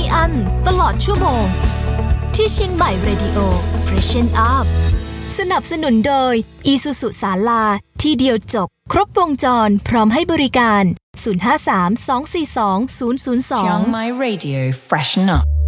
อั้นตลอดชั่วโมงที่เชียงใหม่ Radio Freshen Up สนับสนุนโดย Isuzu ศาลาที่เดียวจบครบวงจรพร้อมให้บริการ053 242 002 Chiang Mai Radio Freshen Up